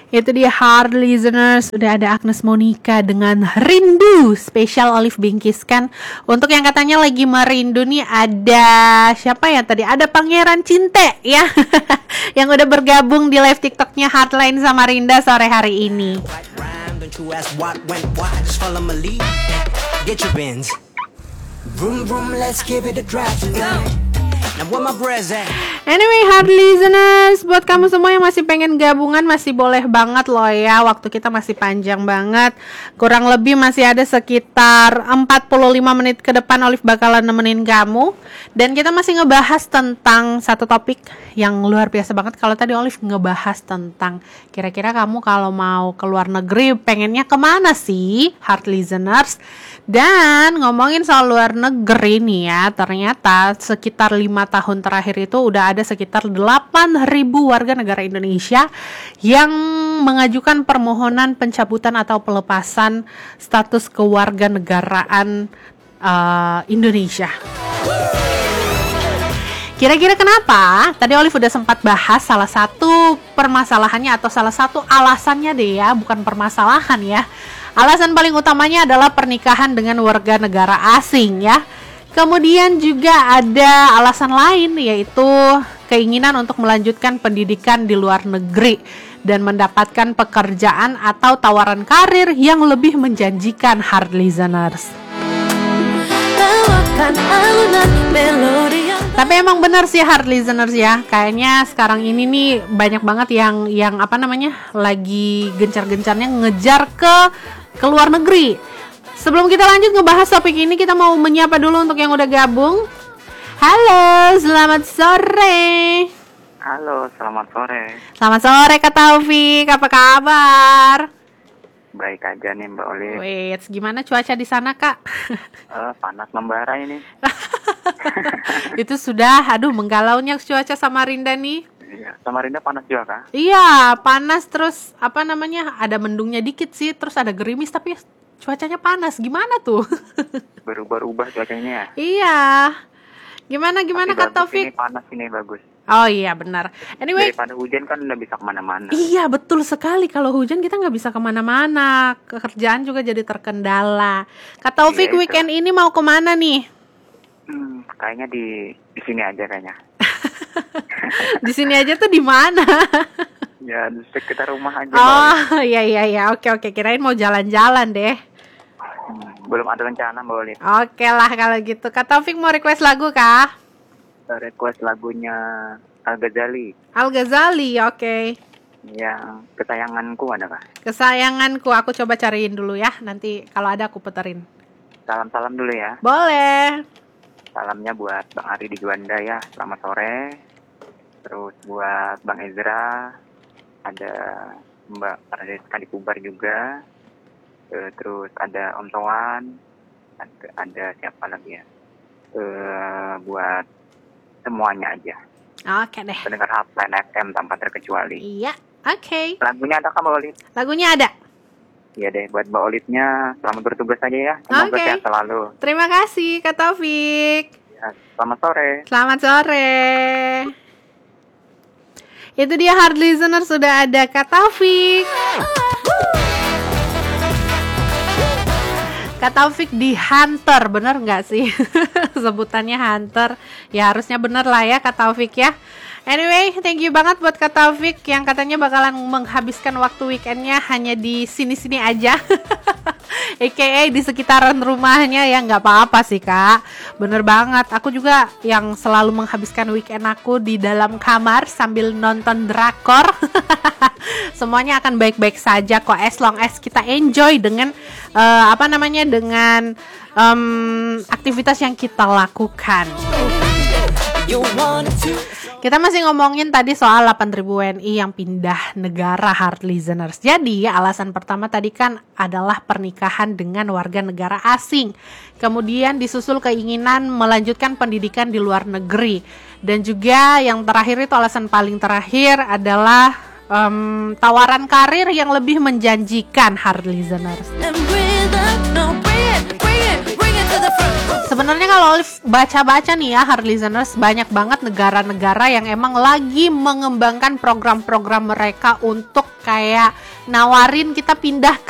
Itu dia hard listeners, udah ada Agnes Monica dengan Rindu spesial Olive Bingkiskan. Untuk yang katanya lagi merindu nih, ada siapa ya tadi? Ada Pangeran Cinte ya yang udah bergabung di live TikToknya Hardline sama Rinda sore hari ini. Anyway, hard listeners, buat kamu semua yang masih pengen gabungan, masih boleh banget loh ya. Waktu kita masih panjang banget. Kurang lebih masih ada sekitar 45 menit ke depan Olive bakalan nemenin kamu. Dan kita masih ngebahas tentang satu topik yang luar biasa banget. Kalau tadi Olive ngebahas tentang kira-kira kamu kalau mau ke luar negeri pengennya kemana sih, hard listeners. Dan ngomongin soal luar negeri nih ya, ternyata sekitar 5 tahun terakhir itu udah ada sekitar 8.000 warga negara Indonesia yang mengajukan permohonan pencabutan atau pelepasan status kewarganegaraan Indonesia. Kira-kira kenapa? Tadi Olive udah sempat bahas salah satu permasalahannya atau salah satu alasannya deh ya, bukan permasalahan ya. Alasan paling utamanya adalah pernikahan dengan warga negara asing ya. Kemudian juga ada alasan lain, yaitu keinginan untuk melanjutkan pendidikan di luar negeri dan mendapatkan pekerjaan atau tawaran karir yang lebih menjanjikan, hard listeners. Tapi emang benar sih hard listeners ya, kayaknya sekarang ini nih banyak banget yang lagi gencar-gencarnya ngejar ke luar negeri. Sebelum kita lanjut ngebahas topik ini, kita mau menyapa dulu untuk yang udah gabung. Halo, selamat sore. Halo, selamat sore. Selamat sore Kak Taufik, apa kabar? Baik aja nih Mbak Olive. Wait, gimana cuaca di sana Kak? Panas membara ini. Itu sudah, menggalaunya cuaca Samarinda nih. Iya, Samarinda panas juga Kak? Iya, panas terus ada mendungnya dikit sih, terus ada gerimis tapi cuacanya panas. Gimana tuh? Berubah-ubah cuacanya ya? Iya. Gimana Kak Taufik? Ini panas, ini bagus. Oh iya benar. Anyway, daripada hujan kan udah bisa kemana-mana. Iya betul sekali. Kalau hujan kita nggak bisa kemana-mana. Kerjaan juga jadi terkendala. Kak Taufik, weekend ini mau kemana nih? Kayaknya di sini aja kayaknya. Di sini aja tuh di mana? Ya di sekitar rumah aja. Oh iya. Oke. Kirain mau jalan-jalan deh. Belum ada rencana Mbak Olive. Oke lah kalau gitu. Kak Taufik mau request lagu kah? Request lagunya Al-Ghazali. Al-Ghazali, oke. Yang kesayanganku ada kah? Kesayanganku, aku coba cariin dulu ya. Nanti kalau ada aku puterin. Salam-salam dulu ya. Boleh. Salamnya buat Bang Ari di Juanda ya, selamat sore. Terus buat Bang Ezra, ada Mbak Radeska di Kubar juga. Terus ada Om Towan, ada siapa lagi ya? Buat semuanya aja. Oke deh. Pendengar Hardline FM tanpa terkecuali. Iya, oke. Lagunya ada kan Mbak Olive? Lagunya ada. Iya deh, buat Mbak Olive-nya selamat bertugas aja ya. Semoga sehat selalu. Terima kasih Kak Taufik. Ya, selamat sore. Selamat sore. Itu dia hard listener, sudah ada Kak Taufik. Kak Taufik di Hunter, bener nggak sih sebutannya Hunter? Ya harusnya bener lah ya Kak Taufik ya. Anyway, thank you banget buat Kak Taufik yang katanya bakalan menghabiskan waktu weekendnya hanya di sini-sini aja. AKA di sekitaran rumahnya ya, nggak apa-apa sih Kak. Bener banget, aku juga yang selalu menghabiskan weekend aku di dalam kamar sambil nonton drakor. Semuanya akan baik-baik saja kok, as long as kita enjoy dengan dengan aktivitas yang kita lakukan. Kita masih ngomongin tadi soal 8.000 WNI yang pindah negara, hard listeners. Jadi alasan pertama tadi kan adalah pernikahan dengan warga negara asing. Kemudian disusul keinginan melanjutkan pendidikan di luar negeri. Dan juga yang terakhir itu alasan paling terakhir adalah tawaran karir yang lebih menjanjikan, hard listeners. Sebenarnya kalau Olive baca-baca nih ya, hard listeners, banyak banget negara-negara yang emang lagi mengembangkan program-program mereka untuk kayak nawarin kita pindah